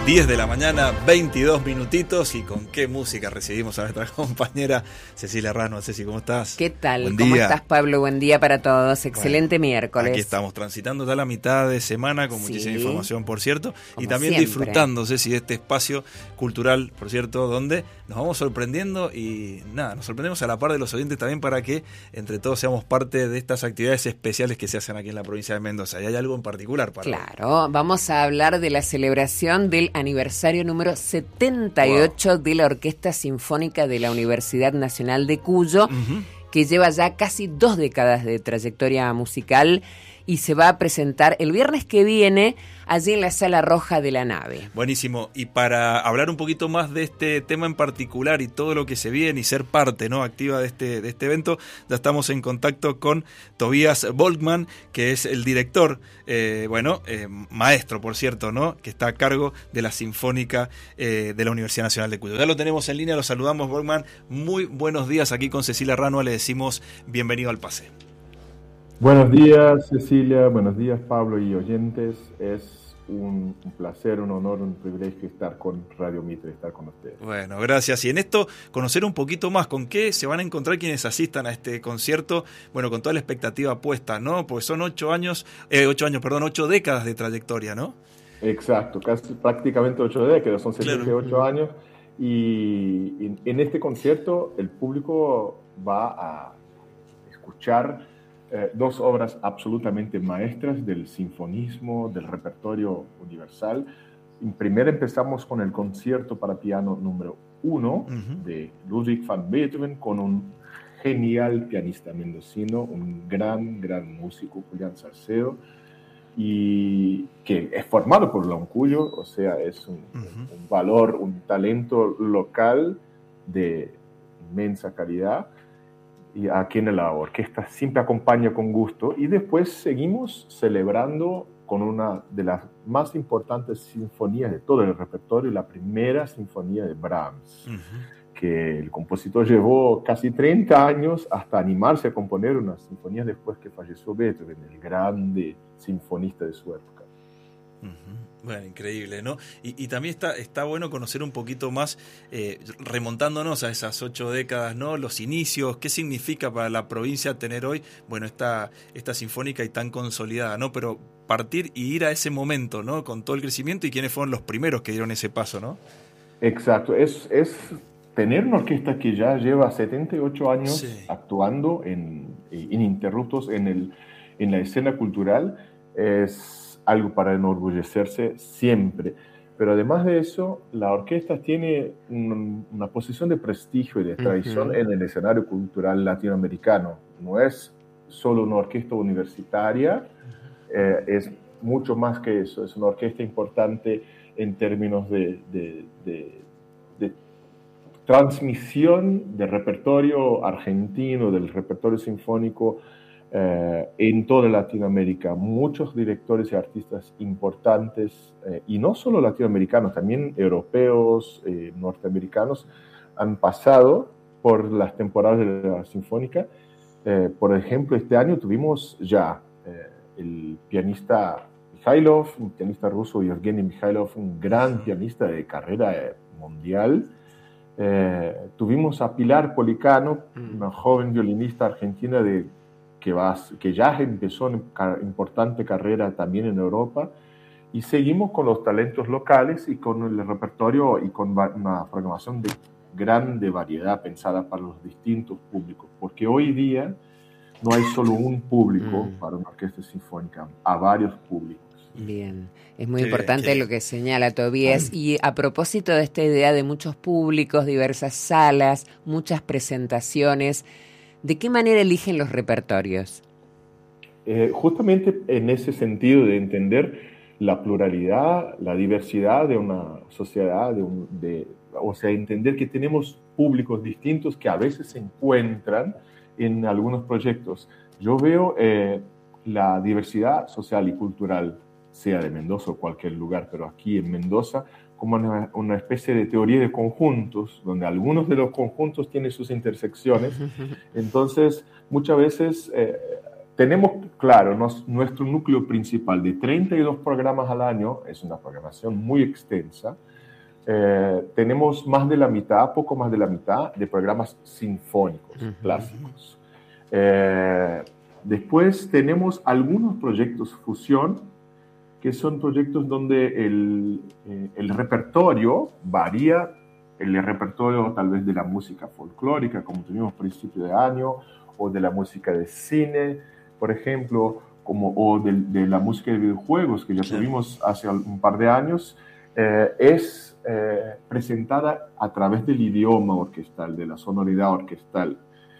10 de la mañana, 22 minutitos, y con qué música recibimos a nuestra compañera Cecilia Rano. Ceci, ¿cómo estás? ¿Qué tal? Buen ¿Cómo día. estás, Pablo? Buen día para todos. Excelente miércoles. Aquí estamos transitando ya la mitad de semana con muchísima información, por cierto, como y también siempre, disfrutando, Ceci, de este espacio cultural, por cierto, donde nos vamos sorprendiendo y nos sorprendemos a la par de los oyentes también para que entre todos seamos parte de estas actividades especiales que se hacen aquí en la provincia de Mendoza. ¿Y hay algo en particular para Claro, vamos a hablar de la celebración del aniversario número 78 de la Orquesta Sinfónica de la Universidad Nacional de Cuyo, que lleva ya casi 2 décadas de trayectoria musical y se va a presentar el viernes que viene allí en la Sala Roja de la Nave. Buenísimo. Y para hablar un poquito más de este tema en particular y todo lo que se viene y ser parte, ¿no?, activa de este evento, ya estamos en contacto con Tobías Volkmann, que es el director, maestro, por cierto, ¿no?, que está a cargo de la Sinfónica de la Universidad Nacional de Cuyo. Ya lo tenemos en línea, lo saludamos, Volkmann. Muy buenos días, aquí con Cecilia Rano, le decimos bienvenido al pase. Buenos días, Cecilia, buenos días, Pablo y oyentes. Es un placer, un honor, un privilegio estar con Radio Mitre, estar con ustedes. Bueno, gracias. Y en esto, conocer un poquito más con qué se van a encontrar quienes asistan a este concierto, bueno, con toda la expectativa puesta, ¿no? Pues son 8 décadas de trayectoria, ¿no? Exacto, casi prácticamente 8 décadas, son 78 años. Y en este concierto el público va a escuchar 2 obras absolutamente maestras del sinfonismo, del repertorio universal. Primero empezamos con el concierto para piano número 1 de Ludwig van Beethoven, con un genial pianista mendocino, un gran músico, Julián Salcedo, y que es formado por Loncuyo, o sea, es un valor, un talento local de inmensa calidad, y a quien la orquesta siempre acompaña con gusto. Y después seguimos celebrando con una de las más importantes sinfonías de todo el repertorio, la primera sinfonía de Brahms, que el compositor llevó casi 30 años hasta animarse a componer una sinfonía después que falleció Beethoven, el grande sinfonista de su época. Bueno, increíble, ¿no? Y también está bueno conocer un poquito más, remontándonos a esas 8 décadas, ¿no? Los inicios, qué significa para la provincia tener hoy, bueno, esta sinfónica y tan consolidada, ¿no? Pero partir y ir a ese momento, ¿no?, con todo el crecimiento, y quiénes fueron los primeros que dieron ese paso, ¿no? Exacto, es tener una orquesta que ya lleva 78 años actuando ininterruptos en la escena cultural, es algo para enorgullecerse siempre. Pero además de eso, la orquesta tiene una posición de prestigio y de tradición en el escenario cultural latinoamericano. No es solo una orquesta universitaria, es mucho más que eso. Es una orquesta importante en términos de transmisión del repertorio argentino, del repertorio sinfónico, en toda Latinoamérica. Muchos directores y artistas importantes, y no solo latinoamericanos, también europeos, norteamericanos, han pasado por las temporadas de la Sinfónica. Por ejemplo, este año tuvimos ya el pianista Mikhailov, un pianista ruso, Yevgeny Mikhailov, un gran pianista de carrera mundial. Tuvimos a Pilar Policano, una joven violinista argentina que ya empezó una importante carrera también en Europa, y seguimos con los talentos locales y con el repertorio y con una programación de grande variedad pensada para los distintos públicos, porque hoy día no hay solo un público para una orquesta sinfónica, a varios públicos. Bien, es muy importante lo que señala Tobías. Y a propósito de esta idea de muchos públicos, diversas salas, muchas presentaciones, ¿de qué manera eligen los repertorios? Justamente en ese sentido de entender la pluralidad, la diversidad de una sociedad, o sea, entender que tenemos públicos distintos que a veces se encuentran en algunos proyectos. Yo veo la diversidad social y cultural, sea de Mendoza o cualquier lugar, pero aquí en Mendoza, como una especie de teoría de conjuntos, donde algunos de los conjuntos tienen sus intersecciones. Entonces, muchas veces tenemos, claro, nuestro núcleo principal de 32 programas al año, es una programación muy extensa. Tenemos más de la mitad, poco más de la mitad, de programas sinfónicos, clásicos. Después tenemos algunos proyectos fusión, que son proyectos donde el repertorio varía, el repertorio tal vez de la música folclórica, como tuvimos a principio de año, o de la música de cine, por ejemplo, o de la música de videojuegos, que ya tuvimos hace un par de años, es presentada a través del idioma orquestal, de la sonoridad orquestal.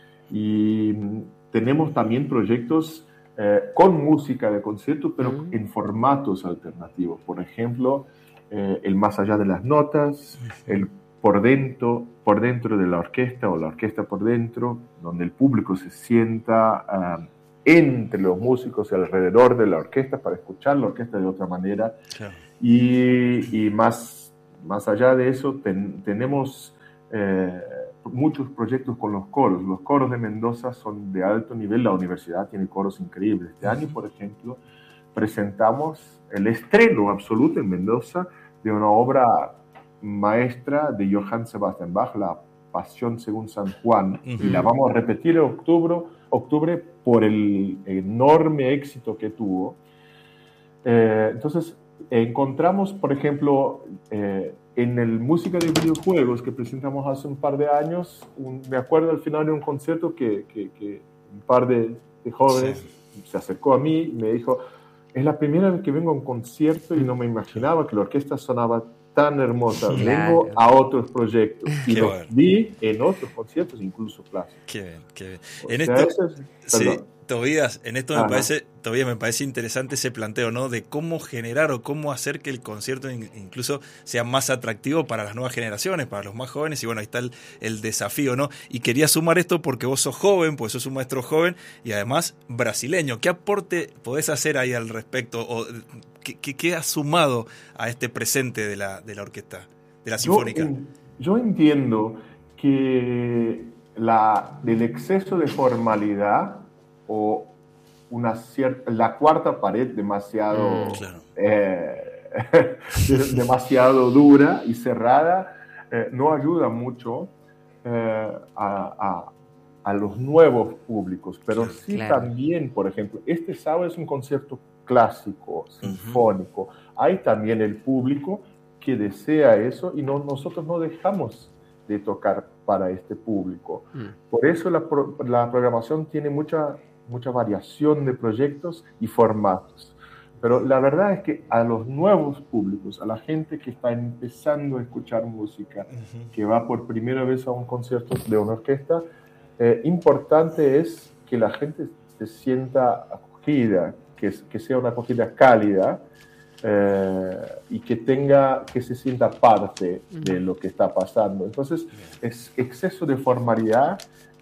Y tenemos también proyectos con música de concierto, pero en formatos alternativos. Por ejemplo, el Más allá de las notas, el por dentro de la orquesta o la orquesta por dentro, donde el público se sienta entre los músicos y alrededor de la orquesta para escuchar la orquesta de otra manera. Claro. Y más allá de eso, tenemos muchos proyectos con los coros. Los coros de Mendoza son de alto nivel, la universidad tiene coros increíbles. Este año, por ejemplo, presentamos el estreno absoluto en Mendoza de una obra maestra de Johann Sebastian Bach, la Pasión según San Juan, y la vamos a repetir en octubre por el enorme éxito que tuvo. Entonces, encontramos, por ejemplo, en el música de videojuegos que presentamos hace un par de años, me acuerdo al final de un concierto que un par de jóvenes se acercó a mí y me dijo, es la primera vez que vengo a un concierto y no me imaginaba que la orquesta sonaba tan hermosa. Claro. Vengo a otros proyectos y los vi en otros conciertos, incluso clásicos. Qué bien, qué bien. En esto, sí, Tobías, en esto me parece interesante ese planteo, ¿no? De cómo generar o cómo hacer que el concierto incluso sea más atractivo para las nuevas generaciones, para los más jóvenes, y bueno, ahí está el desafío, ¿no? Y quería sumar esto porque vos sos joven, pues sos un maestro joven y además brasileño. ¿Qué aporte podés hacer ahí al respecto? ¿O qué has sumado a este presente de la orquesta, de la sinfónica? Yo entiendo que del exceso de formalidad o la cuarta pared demasiado demasiado dura y cerrada no ayuda mucho a los nuevos públicos, pero sí también, por ejemplo, este sábado es un concierto clásico, sinfónico. Hay también el público que desea eso y nosotros no dejamos de tocar para este público. Por eso la programación tiene mucha variación de proyectos y formatos. Pero la verdad es que a los nuevos públicos, a la gente que está empezando a escuchar música, que va por primera vez a un concierto de una orquesta, importante es que la gente se sienta acogida, que sea una acogida cálida, y que se sienta parte de lo que está pasando. Entonces, exceso de formalidad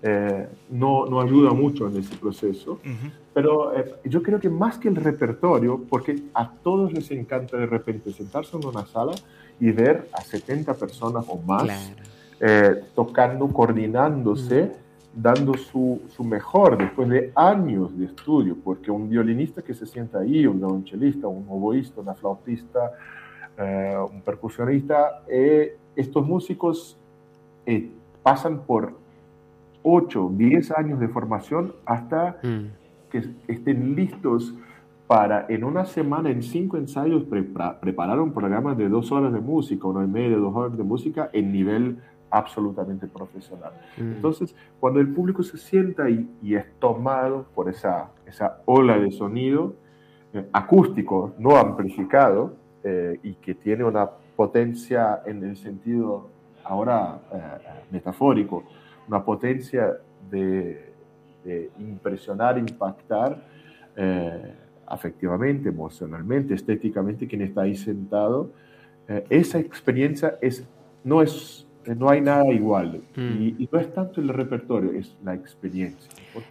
no ayuda mucho en ese proceso, pero yo creo que más que el repertorio, porque a todos les encanta de repente sentarse en una sala y ver a 70 personas o más tocando, coordinándose, dando su mejor después de años de estudio, porque un violinista que se sienta ahí, un violonchelista, un oboísta, una flautista, un percusionista, estos músicos pasan por 8, 10 años de formación hasta que estén listos para en una semana, en 5 ensayos, preparar un programa de 2 horas de música, 1 hora y media, 2 horas de música en nivel absolutamente profesional. Entonces, cuando el público se sienta y es tomado por esa ola de sonido acústico, no amplificado, y que tiene una potencia en el sentido ahora metafórico, una potencia de impresionar, impactar afectivamente, emocionalmente, estéticamente, quien está ahí sentado, esa experiencia no hay nada igual. Y no es tanto el repertorio, es la experiencia.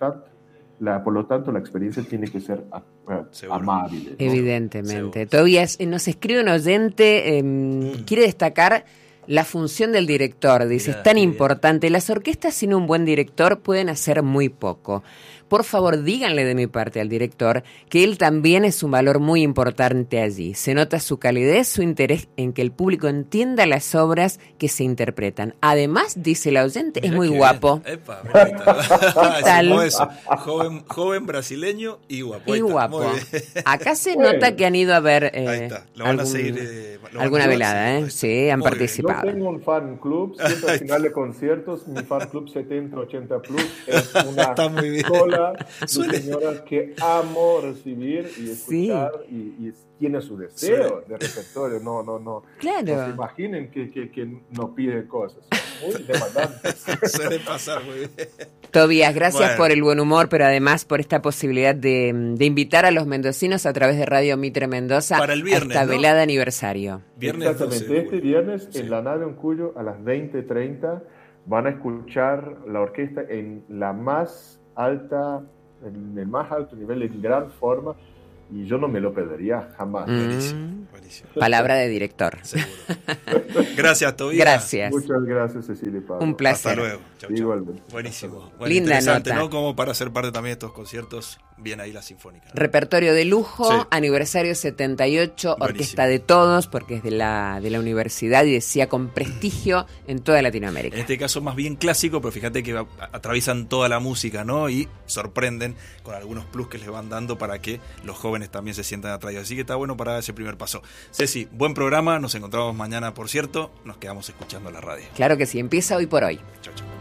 Por lo tanto, la experiencia tiene que ser amable, ¿no? Evidentemente. Tobías, nos escribe un oyente, quiere destacar la función del director. Dice, es tan importante. Las orquestas sin un buen director pueden hacer muy poco. por favor díganle de mi parte al director que él también es un valor muy importante allí. Se nota su calidez, su interés en que el público entienda las obras que se interpretan. Además, dice la oyente, Mirá es muy qué guapo. Bien. Epa, ¿qué tal? Eso. Joven brasileño y guapo. Y guapo. Acá se nota que han ido a ver ahí está. Lo van a seguir, alguna velada, ¿eh? Sí, han participado. Yo tengo un fan club, siempre al final de conciertos, mi fan club 70-80 Plus es una cola de señoras que amo recibir y escuchar y tiene su deseo de repertorio, no. Claro. No se imaginen que no piden cosas, muy demandantes. Suele pasar muy bien. Tobías, gracias por el buen humor, pero además por esta posibilidad de invitar a los mendocinos a través de Radio Mitre Mendoza para el viernes, a esta velada aniversario. Exactamente, 12, este viernes en la nave Uncuyo a las 20:30 van a escuchar la orquesta en la más alta, en el más alto nivel, en gran forma, y yo no me lo perdería jamás. Buenísimo. Palabra de director. Seguro. Gracias, Tobías. Gracias. Muchas gracias, Cecilia y Pablo. Un placer. Hasta luego. Chau, chau. Igualmente. Buenísimo. Bueno, linda interesante, nota, ¿no? Como para ser parte también de estos conciertos, bien ahí la Sinfónica, ¿no? Repertorio de lujo, sí. Aniversario 78, Buenísimo. Orquesta de todos, porque es de la universidad y decía con prestigio en toda Latinoamérica. En este caso más bien clásico, pero fíjate que atraviesan toda la música, ¿no? Y sorprenden con algunos plus que les van dando para que los jóvenes también se sientan atraídos. Así que está bueno para dar ese primer paso. Ceci, buen programa, nos encontramos mañana, por cierto, nos quedamos escuchando la radio. Claro que sí, empieza hoy por hoy. Chau, chau.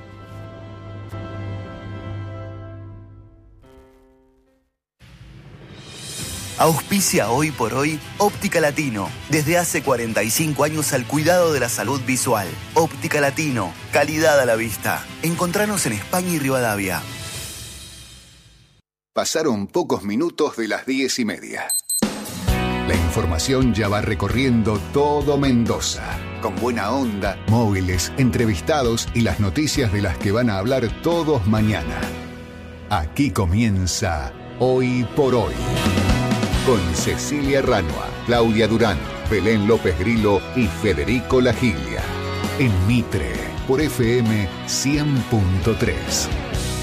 Auspicia hoy por hoy Óptica Latino. Desde hace 45 años al cuidado de la salud visual. Óptica Latino, calidad a la vista. Encontranos en España y Rivadavia. Pasaron pocos minutos de las 10:30. La información ya va recorriendo todo Mendoza. Con buena onda, móviles, entrevistados y las noticias de las que van a hablar todos mañana. Aquí comienza Hoy por Hoy. Con Cecilia Ranua, Claudia Durán, Belén López Grillo y Federico Lagilia. En Mitre, por FM 100.3.